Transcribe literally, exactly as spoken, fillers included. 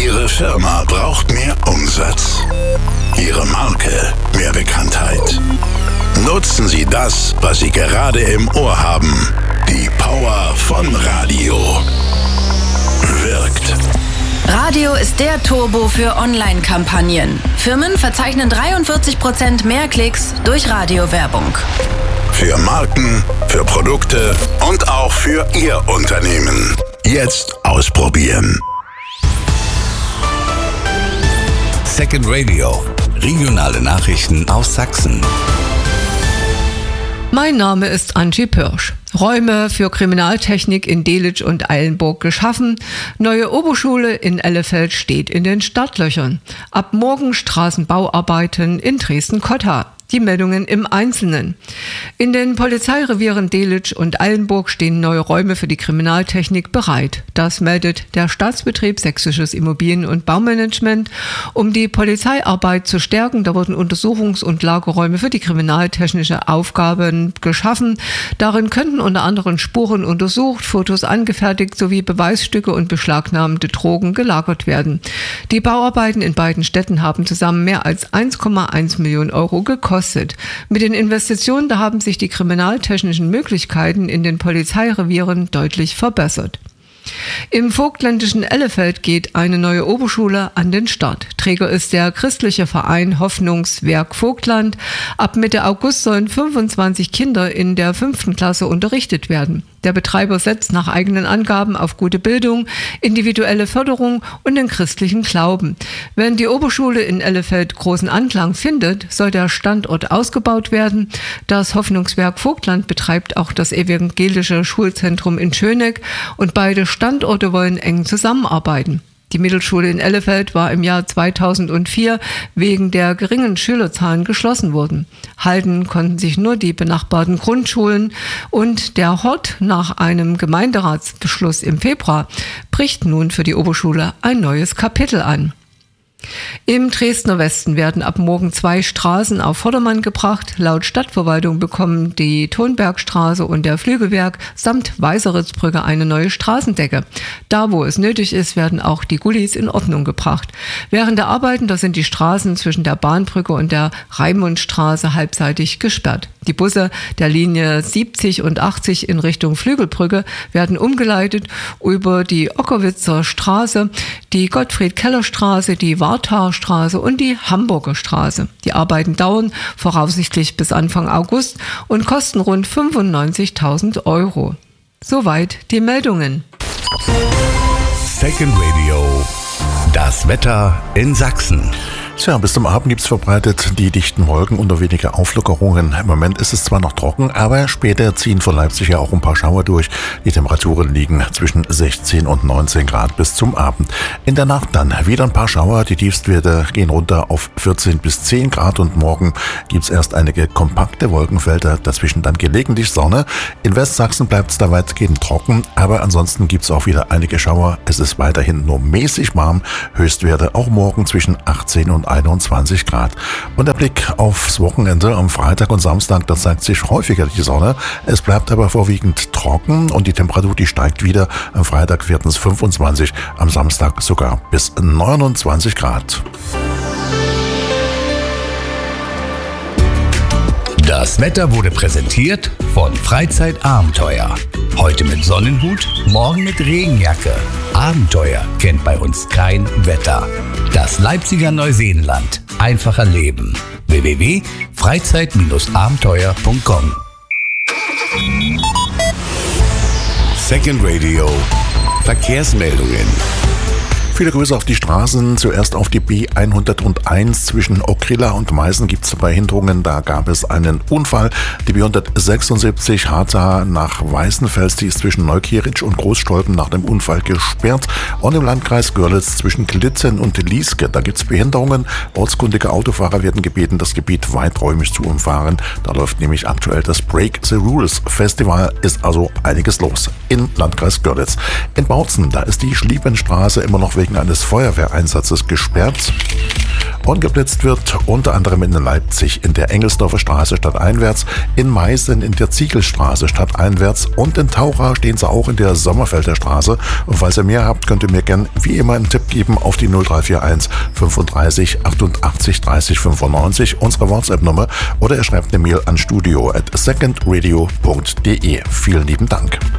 Ihre Firma braucht mehr Umsatz. Ihre Marke mehr Bekanntheit. Nutzen Sie das, was Sie gerade im Ohr haben. Die Power von Radio. Wirkt. Radio ist der Turbo für Online-Kampagnen. Firmen verzeichnen dreiundvierzig Prozent mehr Klicks durch Radiowerbung. Für Marken, für Produkte und auch für Ihr Unternehmen. Jetzt ausprobieren. Second Radio. Regionale Nachrichten aus Sachsen. Mein Name ist Angie Pirsch. Räume für Kriminaltechnik in Delitzsch und Eilenburg geschaffen. Neue Oberschule in Ellefeld steht in den Startlöchern. Ab morgen Straßenbauarbeiten in Dresden-Cotta. Die Meldungen im Einzelnen. In den Polizeirevieren Delitzsch und Eilenburg stehen neue Räume für die Kriminaltechnik bereit. Das meldet der Staatsbetrieb Sächsisches Immobilien- und Baumanagement. Um die Polizeiarbeit zu stärken, da wurden Untersuchungs- und Lagerräume für die kriminaltechnische Aufgaben geschaffen. Darin könnten unter anderem Spuren untersucht, Fotos angefertigt sowie Beweisstücke und beschlagnahmte Drogen gelagert werden. Die Bauarbeiten in beiden Städten haben zusammen mehr als eins Komma eins Millionen Euro gekostet. Mit den Investitionen, da haben sich die kriminaltechnischen Möglichkeiten in den Polizeirevieren deutlich verbessert. Im vogtländischen Ellefeld geht eine neue Oberschule an den Start. Träger ist der christliche Verein Hoffnungswerk Vogtland. Ab Mitte August sollen fünfundzwanzig Kinder in der fünften Klasse unterrichtet werden. Der Betreiber setzt nach eigenen Angaben auf gute Bildung, individuelle Förderung und den christlichen Glauben. Wenn die Oberschule in Ellefeld großen Anklang findet, soll der Standort ausgebaut werden. Das Hoffnungswerk Vogtland betreibt auch das evangelische Schulzentrum in Schöneck und beide Standorte wollen eng zusammenarbeiten. Die Mittelschule in Ellefeld war im Jahr zweitausendvier wegen der geringen Schülerzahlen geschlossen worden. Halten konnten sich nur die benachbarten Grundschulen und der Hort nach einem Gemeinderatsbeschluss im Februar bricht nun für die Oberschule ein neues Kapitel an. Im Dresdner Westen werden ab morgen zwei Straßen auf Vordermann gebracht. Laut Stadtverwaltung bekommen die Thonbergstraße und der Flügelwerk samt Weißeritzbrücke eine neue Straßendecke. Da, wo es nötig ist, werden auch die Gullis in Ordnung gebracht. Während der Arbeiten, da sind die Straßen zwischen der Bahnbrücke und der Raimundstraße halbseitig gesperrt. Die Busse der Linie siebzig und achtzig in Richtung Flügelbrücke werden umgeleitet über die Ockerwitzer Straße, die Gottfried-Keller-Straße, die Warthaarstraße und die Hamburger Straße. Die Arbeiten dauern voraussichtlich bis Anfang August und kosten rund fünfundneunzigtausend Euro. Soweit die Meldungen. Second Radio. Das Wetter in Sachsen. Tja, bis zum Abend gibt's verbreitet die dichten Wolken und nur wenige Auflockerungen. Im Moment ist es zwar noch trocken, aber später ziehen von Leipzig ja auch ein paar Schauer durch. Die Temperaturen liegen zwischen sechzehn und neunzehn Grad bis zum Abend. In der Nacht dann wieder ein paar Schauer. Die Tiefstwerte gehen runter auf vierzehn bis zehn Grad und morgen gibt's erst einige kompakte Wolkenfelder, dazwischen dann gelegentlich Sonne. In Westsachsen bleibt's da weitgehend trocken, aber ansonsten gibt's auch wieder einige Schauer. Es ist weiterhin nur mäßig warm. Höchstwerte auch morgen zwischen achtzehn und einundzwanzig Grad. Und der Blick aufs Wochenende am Freitag und Samstag, da zeigt sich häufiger die Sonne. Es bleibt aber vorwiegend trocken und die Temperatur, die steigt wieder. Am Freitag werden es fünfundzwanzig, am Samstag sogar bis neunundzwanzig Grad. Das Wetter wurde präsentiert von Freizeitabenteuer. Heute mit Sonnenhut, morgen mit Regenjacke. Abenteuer kennt bei uns kein Wetter. Das Leipziger Neuseenland. Einfacher Leben. w w w punkt freizeit abenteuer punkt com. Second Radio. Verkehrsmeldungen. Viele Grüße auf die Straßen. Zuerst auf die B hunderteins zwischen Okrilla und Meißen gibt es Behinderungen. Da gab es einen Unfall. Die B hundertsechsundsiebzig Harta nach Weißenfels, die ist zwischen Neukirch und Großstolpen nach dem Unfall gesperrt. Und im Landkreis Görlitz zwischen Klitzen und Lieske, da gibt es Behinderungen. Ortskundige Autofahrer werden gebeten, das Gebiet weiträumig zu umfahren. Da läuft nämlich aktuell das Break the Rules Festival, ist also einiges los im Landkreis Görlitz. In Bautzen, da ist die Schliepenstraße immer noch wegen eines Feuerwehreinsatzes gesperrt. Und geblitzt wird unter anderem in Leipzig in der Engelsdorfer Straße stadteinwärts, in Meißen in der Ziegelstraße stadteinwärts und in Taucha stehen sie auch in der Sommerfelder Straße. Und falls ihr mehr habt, könnt ihr mir gern wie immer einen Tipp geben auf die null drei vier eins fünfunddreißig achtundachtzig dreißig fünfundneunzig, unsere WhatsApp-Nummer, oder ihr schreibt eine Mail an studio at secondradio punkt de. Vielen lieben Dank.